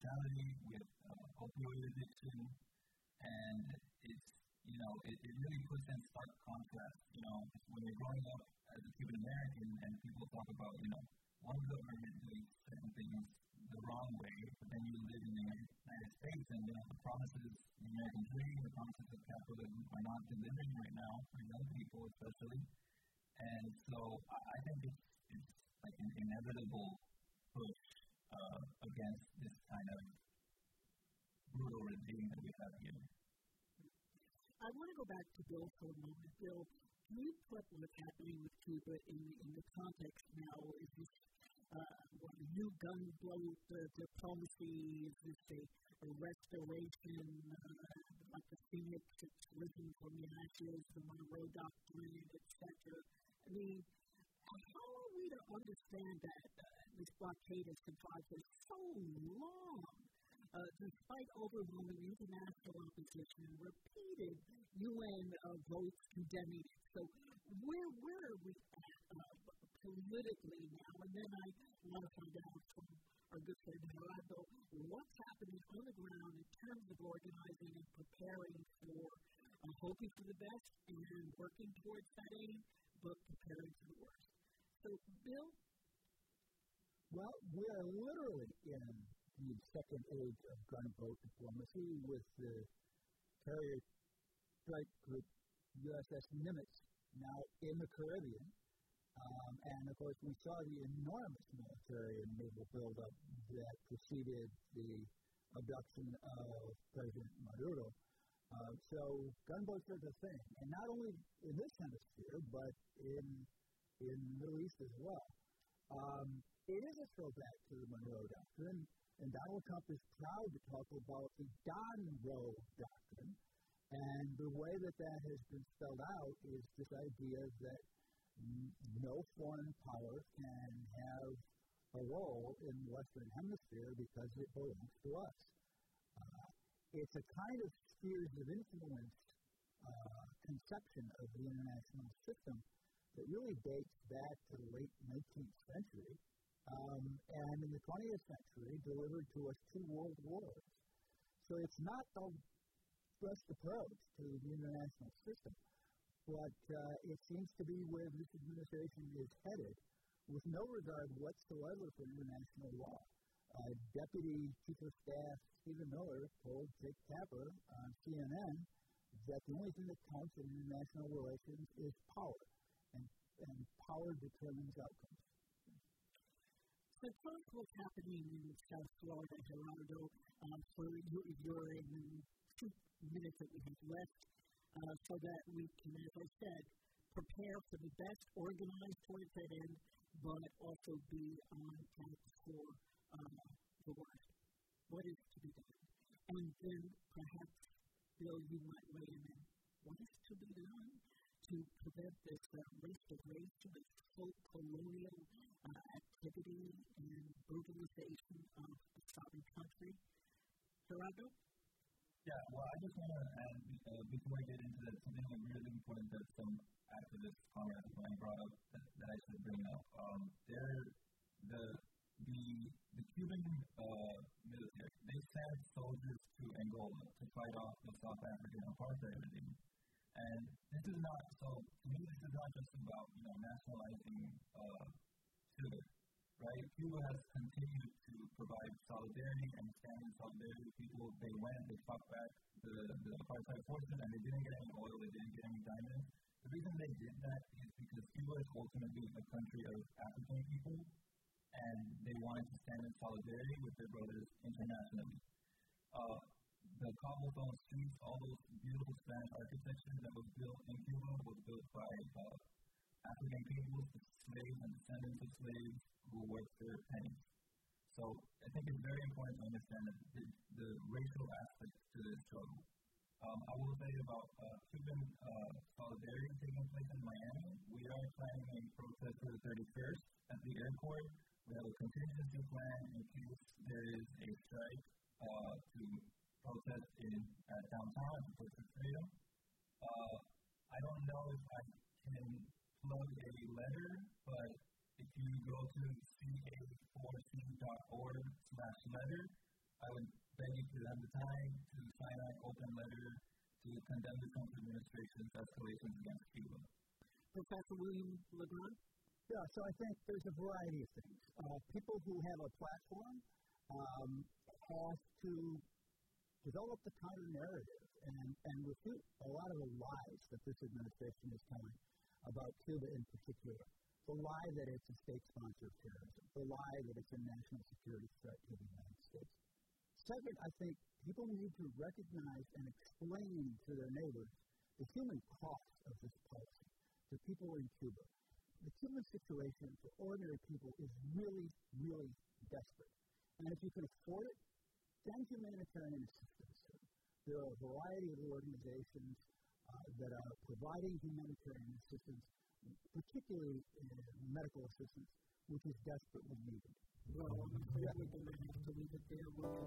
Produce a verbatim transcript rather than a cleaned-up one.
homosexuality, with uh, opioid addiction, and it's, you know, it, it really puts in stark contrast. You know, when you're growing up as a Cuban American and people talk about, you know, one government doing certain things the wrong way, but then you live in the United States and, you know, the promises, the American dream, the promises of capitalism are not delivering right now for young people especially. And so I, I think it's, it's like an inevitable push uh, against this kind of brutal regime that we have here. I want to go back to Bill for a moment. Bill, can you put what's happening with Cuba in, in the context now? Is this uh, what, a new gun blow uh, diplomacy? Is this a, a restoration, uh, like the phoenix that's risen from the ashes, the Monroe Doctrine, et cetera? I mean, how are we to understand that uh, this blockade has survived for so long? Uh, despite overwhelming international opposition and repeated U N uh, votes condemning it. So where where are we at uh, politically now? And then I want to find out from our good friend Gerardo what's happening on the ground in terms of organizing and preparing for uh, hoping for the best and working towards that aim, but preparing for the worst. So, Bill? Well, we are literally in the second age of gunboat diplomacy with the carrier strike group U S S Nimitz now in the Caribbean. Um, and, of course, we saw the enormous military and naval buildup that preceded the abduction of President Maduro. Uh, so gunboats are the thing. And not only in this hemisphere, but in, in the Middle East as well. Um, it is a throwback to the Monroe Doctrine. And Donald Trump is proud to talk about the Donroe Doctrine. And the way that that has been spelled out is this idea that n- no foreign power can have a role in the Western Hemisphere because it belongs to us. Uh, it's a kind of spheres of influence uh, conception of the international system that really dates back to the late nineteenth century. Um, and in the twentieth century, delivered to us two world wars. So it's not the best approach to the international system, but uh, it seems to be where this administration is headed, with no regard whatsoever for international law. Uh, Deputy Chief of Staff Stephen Miller told Jake Tapper on C N N that the only thing that counts in international relations is power, and, and power determines outcomes. So tell us what's happening in South Florida, Gerardo, uh, for your, your in the two minutes that we have left, uh, so that we can, as I said, prepare for the best, organize towards that end, but also be on track for uh, the worst. What is to be done? And then perhaps, Bill, you might weigh in on what is to be done to prevent this uh, race to race, this colonial uh, activity and brutalization of a sovereign country. Gerardo? Yeah, well, I just want to add, uh, before I get into that, something like really important that some activists, comrades of mine brought up that, that I should bring up. Um, they're the the the Cuban uh, military. They sent soldiers to Angola to fight off the South African apartheid regime. And this is not, so to me, this is not just about, you know, nationalizing uh, Cuba, right? Cuba has continued to provide solidarity and stand in solidarity with people. They went, they fought back the, the apartheid forces, and they didn't get any oil, they didn't get any diamonds. The reason they did that is because Cuba is ultimately a country of African people, and they wanted to stand in solidarity with their brothers internationally. Uh, The cobblestone streets, all those beautiful Spanish architecture that was built in Cuba was built by uh, African people, slaves and descendants of slaves who worked for pennies. So I think it's very important to understand that the, the racial aspect to this struggle. Um, I will say about uh, Cuban uh, solidarity taking place in Miami. We are planning a protest for the thirty-first at the airport. We have a contingency plan in case there is a strike uh, to protest in uh, downtown at the Portrait Freedom. Uh, I don't know if I can plug a letter, but if you go to c a four c dot org slash letter, I would beg you to have the time to sign an open letter to condemn the Trump administration's escalations against Cuba. Professor William LeGrand? Yeah, so I think there's a variety of things. Uh, people who have a platform um, have to develop the counter-narrative and, and refute a lot of the lies that this administration is telling about Cuba in particular. The lie that it's a state sponsor of terrorism, the lie that it's a national security threat to the United States. Second, I think people need to recognize and explain to their neighbors the human cost of this policy to people in Cuba. The Cuban situation for ordinary people is really, really desperate. And if you can afford it, send humanitarian assistance. There are a variety of organizations uh, that are providing humanitarian assistance, particularly uh, medical assistance, which is desperately needed. Well, I'm afraid we're going to have to leave it there. We'll